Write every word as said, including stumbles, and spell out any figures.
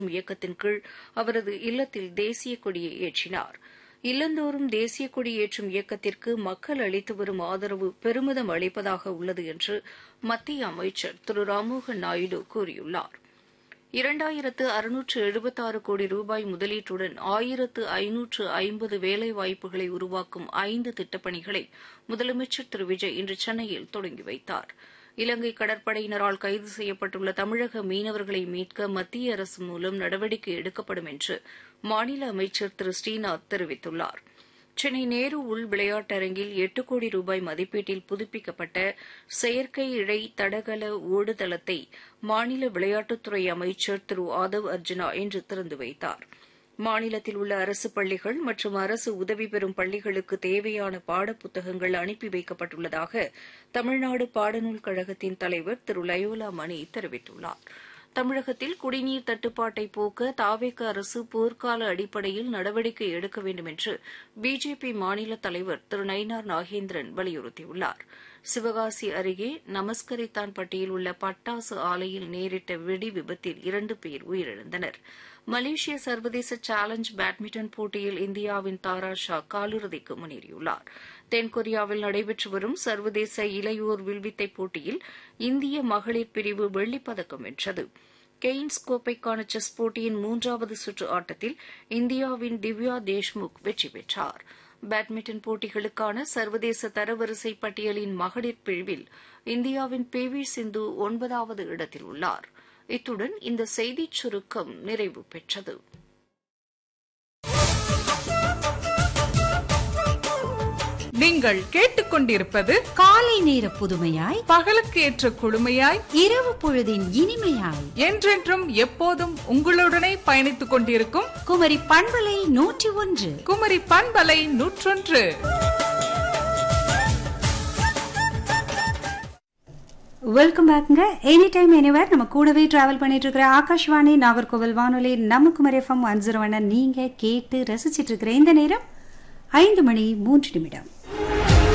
இயக்கத்தின் கீழ் அவரது இல்லத்தில் தேசிய கொடியை ஏற்றினார். இல்லந்தோறும் தேசிய கொடி ஏற்றும் இயக்கத்திற்கு மக்கள் அளித்து வரும் ஆதரவு பெருமிதம் அளிப்பதாக உள்ளது என்று மத்திய அமைச்சர் திரு ராம்மோகன் நாயுடு கூறியுள்ளார். இரண்டாயிரத்து அறுநூற்று எழுபத்தாறு கோடி ரூபாய் முதலீட்டுடன் ஆயிரத்து ஐநூற்று ஐம்பது வேலைவாய்ப்புகளை உருவாக்கும் ஐந்து திட்டப்பணிகளை முதலமைச்சர் திரு விஜய் இன்று சென்னையில் தொடங்கி வைத்தார். இலங்கை கடற்படையினரால் கைது செய்யப்பட்டுள்ள தமிழக மீனவர்களை மீட்க மத்திய அரசு மூலம் நடவடிக்கை எடுக்கப்படும் என்று மாநில அமைச்சர் திரு ஸ்ரீநாத் தெரிவித்துள்ளார். சென்னை நேரு உள் விளையாட்டரங்கில் எட்டு கோடி ரூபாய் மதிப்பீட்டில் புதுப்பிக்கப்பட்ட செயற்கை இழை தடகள ஓடுதளத்தை மாநில விளையாட்டுத்துறை அமைச்சர் திரு ஆதவ் அர்ஜுனா இன்று திறந்து வைத்தார். மாநிலத்தில் உள்ள அரசு பள்ளிகள் மற்றும் அரசு உதவி பெறும் பள்ளிகளுக்கு தேவையான பாடப்புத்தகங்கள் அனுப்பி வைக்கப்பட்டுள்ளதாக தமிழ்நாடு பாடநூல் கழகத்தின் தலைவர் திரு லயோலா மணி தெரிவித்துள்ளார். தமிழகத்தில் குடிநீர் தட்டுப்பாட்டை போக்க தாவேக அரசு போர்க்கால அடிப்படையில் நடவடிக்கை எடுக்க வேண்டும் என்று பிஜேபி மாநில தலைவர் திரு நயினார் நாகேந்திரன் வலியுறுத்தியுள்ளார். சிவகாசி அருகே நமஸ்கரித்தான்பட்டியில் உள்ள பட்டாசு ஆலையில் நேரிட்ட வெடி விபத்தில் இரண்டு பேர் உயிரிழந்தனர். மலேசிய சர்வதேச சேலஞ்ச் பேட்மிண்டன் போட்டியில் இந்தியாவின் தாரா ஷா காலிறுதிக்கு முன்னேறியுள்ளார். தென்கொரியாவில் நடைபெற்று வரும் சர்வதேச இளையோர் வில்வித்தை போட்டியில் இந்திய மகளிர் பிரிவு வெள்ளிப்பதக்கம் வென்றது. கெய்ன்ஸ் கோப்பைக்கான செஸ் போட்டியின் மூன்றாவது சுற்று ஆட்டத்தில் இந்தியாவின் திவ்யா தேஷ்முக் வெற்றி பெற்றார். பேட்மிண்டன் போட்டிகளுக்கான சர்வதேச தரவரிசை பட்டியலின் மகளிர் பிரிவில் இந்தியாவின் பி வி சிந்து ஒன்பதாவது இடத்தில் உள்ளார். இத்துடன் இந்த செய்திச் சுருக்கம் நிறைவு பெற்றது. நீங்கள் கேட்டுக்கொண்டிருப்பது காலை நேர புதுமையாய், பகலுக்கு ஏற்ற குழுமையாய், இரவு பொழுதின் இனிமையாய், என்றென்றும் எப்போதும் உங்களுடனே பயணித்துக் கொண்டிருக்கும் குமரி பண்பலை நூற்றி ஒன்று. குமரி பண்பலை நூற்றொன்று. வெல்கம் பேக்குங்க. எனி டைம் எனிவேர் நம்ம கூடவே டிராவல் பண்ணிட்டு இருக்கிற ஆகாஷ்வாணி நாகர்கோவில் வானொலி நம்ம Kumari FM one zero one நீங்க கேட்டு ரசிச்சிட்டு இருக்கிற இந்த நேரம் ஐந்து மணி மூன்று நிமிடம்.